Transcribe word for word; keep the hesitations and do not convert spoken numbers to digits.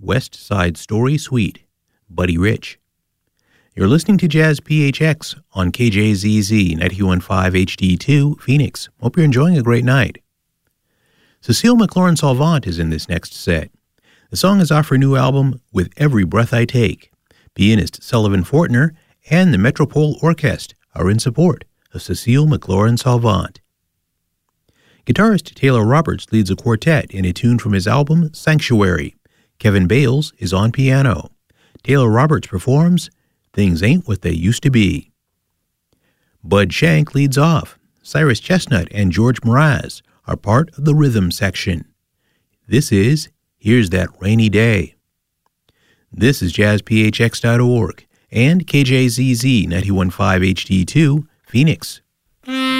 West Side Story Suite, Buddy Rich. You're listening to Jazz P H X on K J Z Z ninety-one point five H D two, Phoenix. Hope you're enjoying a great night. Cecile McLaurin-Salvant is in this next set. The song is off her new album, With Every Breath I Take. Pianist Sullivan Fortner and the Metropole Orchestra are in support of Cecile McLaurin-Salvant. Guitarist Taylor Roberts leads a quartet in a tune from his album Sanctuary. Kevin Bales is on piano. Taylor Roberts performs Things Ain't What They Used to Be. Bud Shank leads off. Cyrus Chestnut and George Mraz are part of the rhythm section. This is Here's That Rainy Day. This is jazz p h x dot org and K J Z Z ninety-one point five H D two, Phoenix.